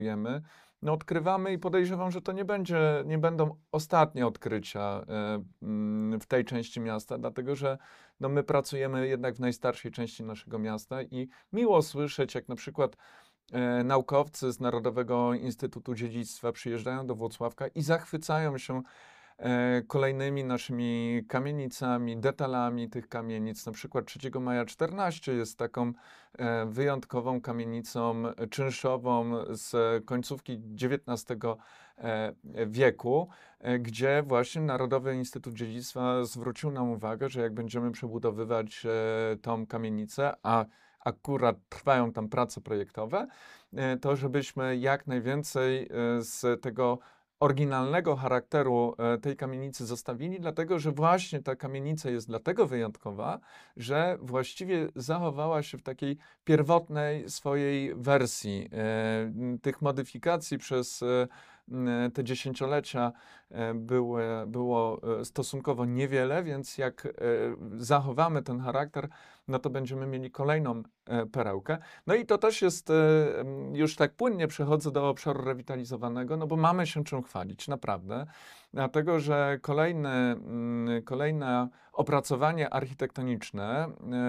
no odkrywamy i podejrzewam, że to nie będą ostatnie odkrycia w tej części miasta, dlatego że no, my pracujemy jednak w najstarszej części naszego miasta i miło słyszeć, jak na przykład naukowcy z Narodowego Instytutu Dziedzictwa przyjeżdżają do Włocławka i zachwycają się kolejnymi naszymi kamienicami, detalami tych kamienic. Na przykład 3 Maja 14 jest taką wyjątkową kamienicą czynszową z końcówki XIX wieku, gdzie właśnie Narodowy Instytut Dziedzictwa zwrócił nam uwagę, że jak będziemy przebudowywać tą kamienicę, a akurat trwają tam prace projektowe, to żebyśmy jak najwięcej z tego oryginalnego charakteru tej kamienicy zostawili, dlatego że właśnie ta kamienica jest dlatego wyjątkowa, że właściwie zachowała się w takiej pierwotnej swojej wersji. Tych modyfikacji przez te dziesięciolecia było stosunkowo niewiele, więc jak zachowamy ten charakter, no to będziemy mieli kolejną perełkę. No i to też jest, już tak płynnie przechodzę do obszaru rewitalizowanego, no bo mamy się czym chwalić, naprawdę. Dlatego, że kolejne opracowanie architektoniczne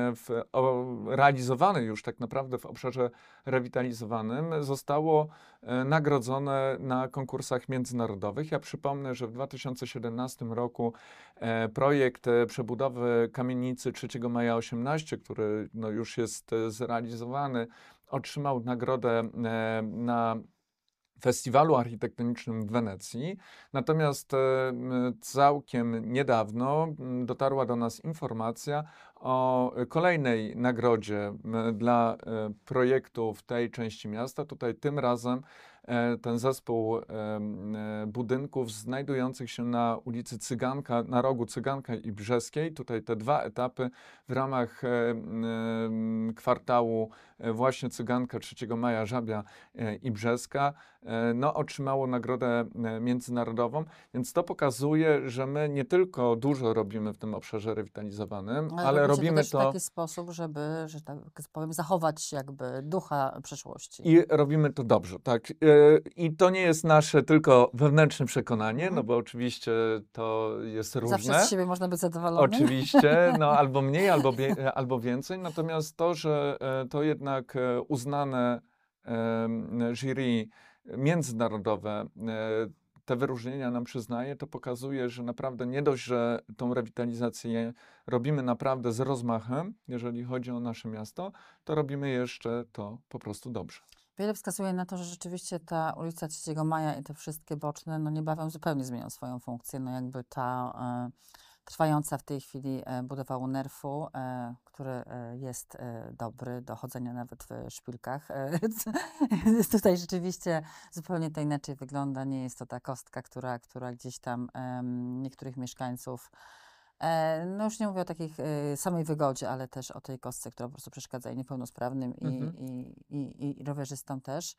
realizowane już tak naprawdę w obszarze rewitalizowanym zostało nagrodzone na konkursach międzynarodowych. Ja przypomnę, że w 2017 roku projekt przebudowy kamienicy 3 Maja 18, który no, już jest zrealizowany, otrzymał nagrodę na Festiwalu Architektonicznym w Wenecji. Natomiast całkiem niedawno dotarła do nas informacja o kolejnej nagrodzie dla projektu w tej części miasta. Tutaj tym razem ten zespół budynków znajdujących się na ulicy Cyganka, na rogu Cyganka i Brzeskiej. Tutaj te dwa etapy w ramach kwartału właśnie Cyganka 3 Maja, Żabia i Brzeska no, otrzymało nagrodę międzynarodową, więc to pokazuje, że my nie tylko dużo robimy w tym obszarze rewitalizowanym, ale robimy też w to taki sposób, żeby, że tak powiem, zachować jakby ducha przeszłości. i robimy to dobrze, tak. I to nie jest nasze tylko wewnętrzne przekonanie, no bo oczywiście to jest różne. Zawsze z siebie można być zadowolonym. Oczywiście, no albo mniej, albo więcej, natomiast to, że to jednak uznane jury międzynarodowe te wyróżnienia nam przyznaje, to pokazuje, że naprawdę nie dość, że tą rewitalizację robimy naprawdę z rozmachem, jeżeli chodzi o nasze miasto, to robimy jeszcze to po prostu dobrze. Wiele wskazuje na to, że rzeczywiście ta ulica 3 Maja i te wszystkie boczne, no niebawem zupełnie zmienią swoją funkcję. No jakby ta trwająca w tej chwili budowa UNERF-u, który jest dobry do chodzenia nawet w szpilkach. Tutaj rzeczywiście zupełnie to inaczej wygląda. Nie jest to ta kostka, która gdzieś tam niektórych mieszkańców, no już nie mówię o takiej samej wygodzie, ale też o tej kostce, która po prostu przeszkadza i niepełnosprawnym, i rowerzystom też.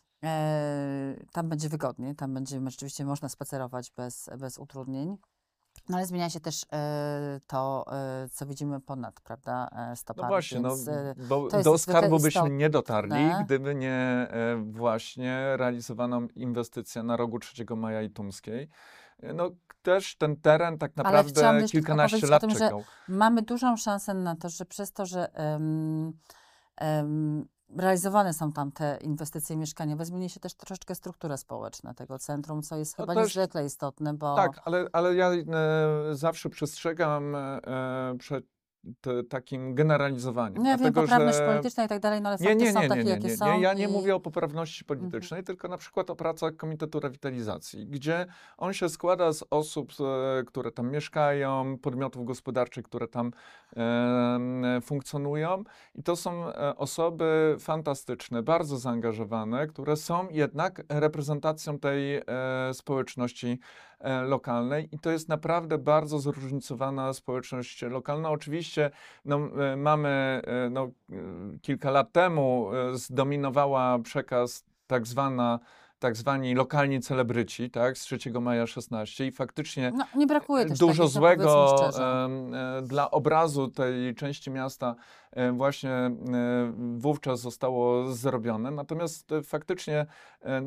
Tam będzie wygodnie, tam będzie rzeczywiście można spacerować bez utrudnień. No ale zmienia się też to, co widzimy ponad, prawda, stopami. No właśnie, więc, bo to jest do skarbu byśmy istotne. nie dotarli, gdyby nie właśnie realizowana inwestycja na rogu 3 Maja i Tumskiej. No też ten teren tak Ale chciałam naprawdę jeszcze kilkanaście opowiedzieć lat o tym, że czekał. mamy dużą szansę na to, że przez to, że realizowane są tam te inwestycje mieszkaniowe, zmieni się też troszeczkę struktura społeczna tego centrum, co jest No chyba też, niezwykle istotne, bo tak, ale ja zawsze przestrzegam przed takim generalizowaniem, no ja wiem, dlatego poprawność że polityczna i tak dalej, no ale Nie, fakty nie, są nie, nie, takie, nie, jakie nie, są nie. Ja nie i mówię o poprawności politycznej, tylko na przykład o pracach Komitetu Rewitalizacji, gdzie on się składa z osób, które tam mieszkają, podmiotów gospodarczych, które tam funkcjonują. I to są osoby fantastyczne, bardzo zaangażowane, które są jednak reprezentacją tej społeczności lokalnej. I to jest naprawdę bardzo zróżnicowana społeczność lokalna. Oczywiście no, mamy no, kilka lat temu zdominowała przekaz tak zwana tak zwani lokalni celebryci, tak, z 3 maja 16 i faktycznie No, nie brakuje też dużo takich, no powiedzmy złego szczerze. dla obrazu tej części miasta właśnie wówczas zostało zrobione. Natomiast faktycznie